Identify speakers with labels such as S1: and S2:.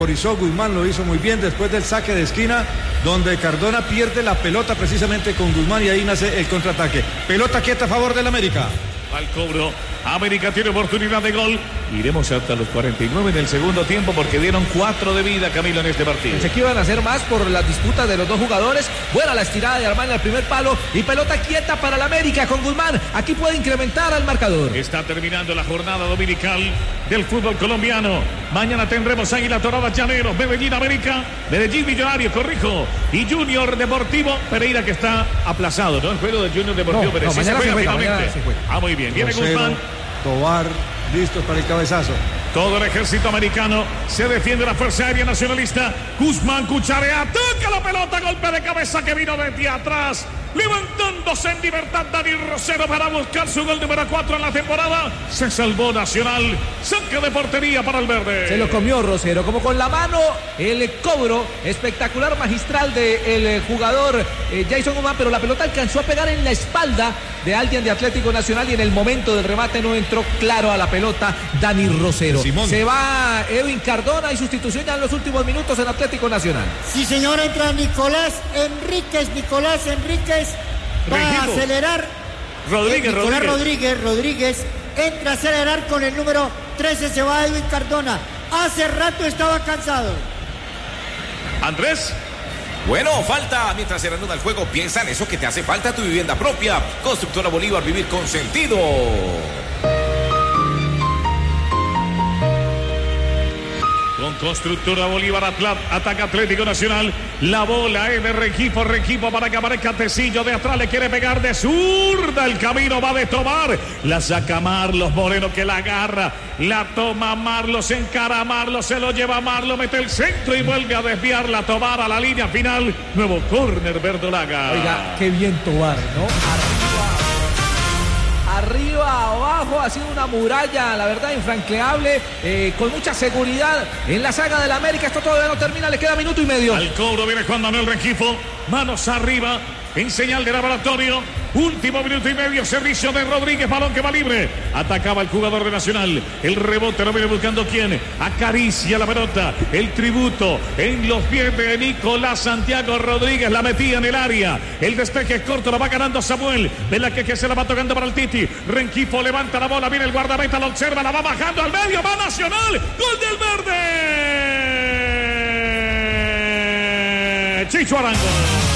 S1: Autorizó Guzmán, lo hizo muy bien después del saque de esquina, donde Cardona pierde la pelota precisamente con Guzmán y ahí nace el contraataque. Pelota quieta a favor del América.
S2: Al cobro, América tiene oportunidad de gol. Iremos hasta los 49 del segundo tiempo porque dieron 4 de vida, Camilo, en este partido.
S3: Pensé que iban a hacer más por las disputas de los dos jugadores. Buena la estirada de Armani al primer palo y pelota quieta para el América con Guzmán. Aquí puede incrementar al marcador.
S2: Está terminando la jornada dominical del fútbol colombiano. Mañana tendremos Águila Dorada Llaneros, Medellín América, Medellín Millonario, corrijo, y Junior Deportivo Pereira, que está aplazado, ¿no? El juego del Junior Deportivo Pereira.
S3: Mañana se juega, finalmente.
S2: Muy bien, viene
S1: Rosero,
S2: Guzmán.
S1: Tobar, listos para el cabezazo.
S2: Todo el ejército americano se defiende la Fuerza Aérea Nacionalista. Guzmán cucharea, toca la pelota, golpe de cabeza que vino desde atrás. Levantándose en libertad Dani Rosero para buscar su gol número 4 en la temporada. Se salvó Nacional. Saque de portería para el verde.
S3: Se lo comió Rosero, como con la mano, el cobro espectacular, magistral del jugador Jason Guzmán, pero la pelota alcanzó a pegar en la espalda de alguien de Atlético Nacional y en el momento del remate no entró claro a la pelota Dani Rosero.
S1: Simón.
S3: Se va Edwin Cardona y sustitución ya en los últimos minutos en Atlético Nacional.
S4: Sí, señor, entra Nicolás Enríquez va a acelerar. Rodríguez entra a acelerar con el número 13, se va Edwin Cardona. Hace rato estaba cansado.
S2: Andrés.
S5: Bueno, falta. Mientras se reanuda el juego, piensa en eso que te hace falta, tu vivienda propia. Constructora Bolívar, vivir con sentido.
S2: Con Constructora Bolívar, ataca Atlético Nacional. La bola es de Rengifo para que aparezca Tecillo de atrás. Le quiere pegar de zurda. El camino va de Tobar. La saca Marlos Moreno, que la agarra. La toma Marlos, encara a Marlos. Se lo lleva Marlos, mete el centro y vuelve a desviarla. Tobar a la línea final. Nuevo córner, Verdolaga.
S3: Oiga, qué bien Tobar, ¿no? Arriba, abajo, ha sido una muralla, la verdad, infranqueable, con mucha seguridad en la saga del América. Esto todavía no termina, le queda minuto y medio.
S2: Al cobro viene Juan Manuel Rengifo, manos arriba, en señal de laboratorio. Último minuto y medio, servicio de Rodríguez, balón que va libre. Atacaba el jugador de Nacional. El rebote lo viene buscando quién. Acaricia la pelota. El tributo en los pies de Nicolás Santiago Rodríguez. La metía en el área. El despeje es corto, lo va ganando Samuel. Vela que se la va tocando para el Titi. Rengifo levanta la bola, viene el guardameta, la observa, la va bajando al medio. Va Nacional. Gol del verde. Chicho Arango.